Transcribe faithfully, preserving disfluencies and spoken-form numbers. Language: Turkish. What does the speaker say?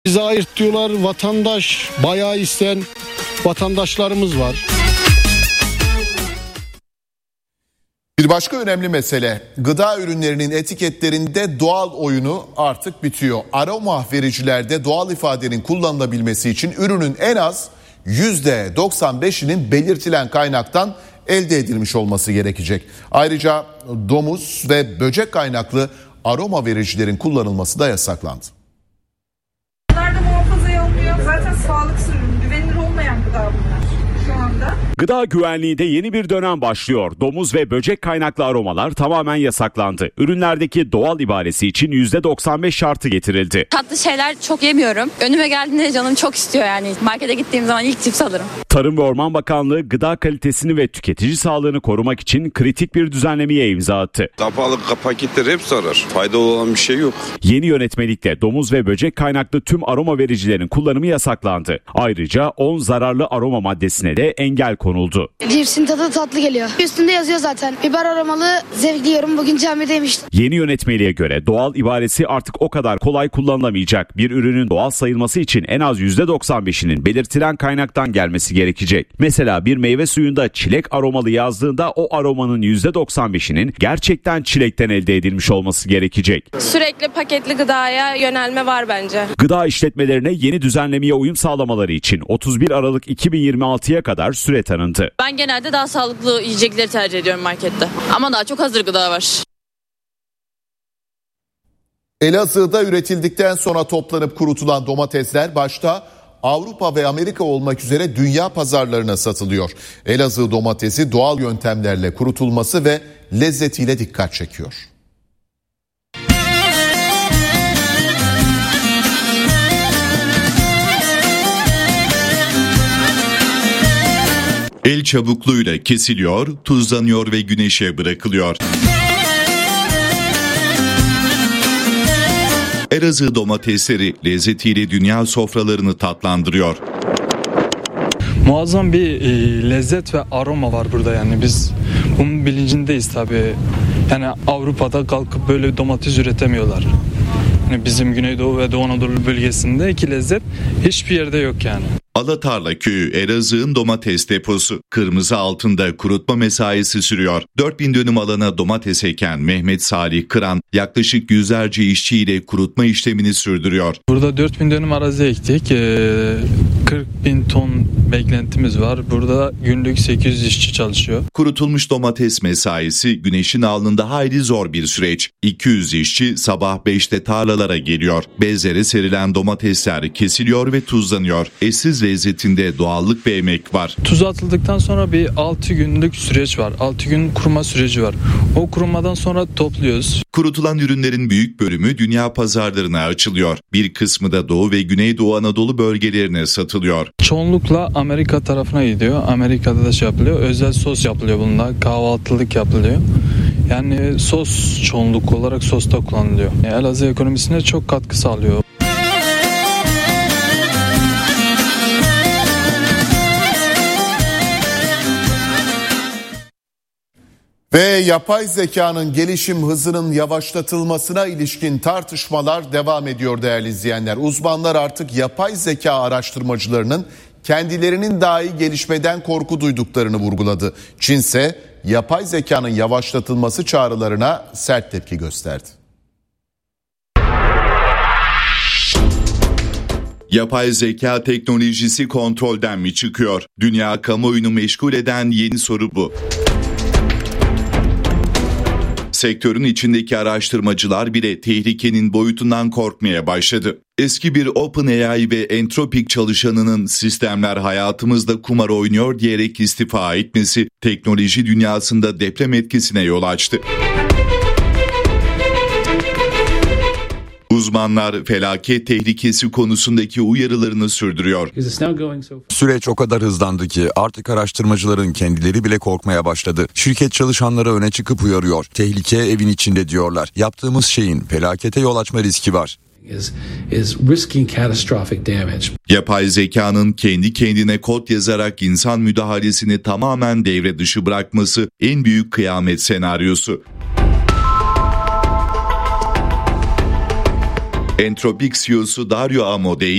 Bize ayırt diyorlar, vatandaş bayağı isteyen vatandaşlarımız var. Bir başka önemli mesele, gıda ürünlerinin etiketlerinde doğal oyunu artık bitiyor. Aroma vericilerde doğal ifadenin kullanılabilmesi için ürünün en az yüzde doksan beşinin belirtilen kaynaktan elde edilmiş olması gerekecek. Ayrıca domuz ve böcek kaynaklı aroma vericilerin kullanılması da yasaklandı. Bunlar da muhafaza olmuyor. Zaten sağlıksız ürün, güvenilir olmayan gıda bunlar şu anda. Gıda güvenliğinde yeni bir dönem başlıyor. Domuz ve böcek kaynaklı aromalar tamamen yasaklandı. Ürünlerdeki doğal ibaresi için yüzde doksan beş şartı getirildi. Tatlı şeyler çok yemiyorum. Önüme geldiğinde canım çok istiyor yani. Markete gittiğim zaman ilk cips alırım. Tarım ve Orman Bakanlığı gıda kalitesini ve tüketici sağlığını korumak için kritik bir düzenlemeye imza attı. Kapalı paketler hep zarar. Faydalı olan bir şey yok. Yeni yönetmelikle domuz ve böcek kaynaklı tüm aroma vericilerin kullanımı yasaklandı. Ayrıca on zararlı aroma maddesine de engel konuldu. Cipsin tadı tatlı geliyor. Üstünde yazıyor zaten. Biber aromalı zevkli yiyorum. Bugün camide yemiştim. Yeni yönetmeliğe göre doğal ibaresi artık o kadar kolay kullanılamayacak. Bir ürünün doğal sayılması için en az yüzde doksan beşinin belirtilen kaynaktan gelmesi gerekecek. Mesela bir meyve suyunda çilek aromalı yazdığında o aromanın yüzde doksan beşinin gerçekten çilekten elde edilmiş olması gerekecek. Sürekli paketli gıdaya yönelme var bence. Gıda işletmelerine yeni düzenlemeye uyum sağlamaları için otuz bir Aralık iki bin yirmi altıya kadar süre tanındı. Ben genelde daha sağlıklı yiyecekleri tercih ediyorum markette. Ama daha çok hazır gıda var. Elazığ'da üretildikten sonra toplanıp kurutulan domatesler başta Avrupa ve Amerika olmak üzere dünya pazarlarına satılıyor. Elazığ domatesi doğal yöntemlerle kurutulması ve lezzetiyle dikkat çekiyor. El çabukluğuyla kesiliyor, tuzlanıyor ve güneşe bırakılıyor. Elazığ domatesleri lezzetiyle dünya sofralarını tatlandırıyor. Muazzam bir e, lezzet ve aroma var burada, yani biz bunun bilincindeyiz tabii. Yani Avrupa'da kalkıp böyle domates üretemiyorlar. Yani bizim Güneydoğu ve Doğu Anadolu bölgesindeki lezzet hiçbir yerde yok yani. Alatarla köyü Elazığ'ın domates deposu. Kırmızı altında kurutma mesaisi sürüyor. dört bin dönüm alana domates eken Mehmet Salih Kıran yaklaşık yüzlerce işçiyle kurutma işlemini sürdürüyor. Burada dört bin dönüm arazi ektik. kırk bin ton beklentimiz var. Burada günlük sekiz yüz işçi çalışıyor. Kurutulmuş domates mesaisi güneşin alnında hayli zor bir süreç. iki yüz işçi sabah beşte tarlalara geliyor. Bezlere serilen domatesler kesiliyor ve tuzlanıyor. Eşsiz lezzetinde doğallık ve emek var. Tuz atıldıktan sonra bir altı günlük süreç var. altı gün kuruma süreci var. O kurumadan sonra topluyoruz. Kurutulan ürünlerin büyük bölümü dünya pazarlarına açılıyor. Bir kısmı da Doğu ve Güneydoğu Anadolu bölgelerine satılıyor. Çoğunlukla Amerika tarafına gidiyor. Amerika'da da şey yapılıyor. Özel sos yapılıyor bununla. Kahvaltılık yapılıyor. Yani sos çoğunluk olarak sosta kullanılıyor. Elazığ ekonomisine çok katkı sağlıyor. Ve yapay zekanın gelişim hızının yavaşlatılmasına ilişkin tartışmalar devam ediyor değerli izleyenler. Uzmanlar artık yapay zeka araştırmacılarının kendilerinin dahi gelişmeden korku duyduklarını vurguladı. Çin ise yapay zekanın yavaşlatılması çağrılarına sert tepki gösterdi. Yapay zeka teknolojisi kontrolden mi çıkıyor? Dünya kamuoyunu meşgul eden yeni soru bu. Sektörün içindeki araştırmacılar bile tehlikenin boyutundan korkmaya başladı. Eski bir OpenAI ve Anthropic çalışanının sistemler hayatımızda kumar oynuyor diyerek istifa etmesi teknoloji dünyasında deprem etkisine yol açtı. Uzmanlar felaket tehlikesi konusundaki uyarılarını sürdürüyor. Süreç o kadar hızlandı ki artık araştırmacıların kendileri bile korkmaya başladı. Şirket çalışanları öne çıkıp uyarıyor. Tehlike evin içinde diyorlar. Yaptığımız şeyin felakete yol açma riski var. Is, is risking catastrophic damage. Yapay zekanın kendi kendine kod yazarak insan müdahalesini tamamen devre dışı bırakması en büyük kıyamet senaryosu. Anthropic C E O'su Dario Amodei,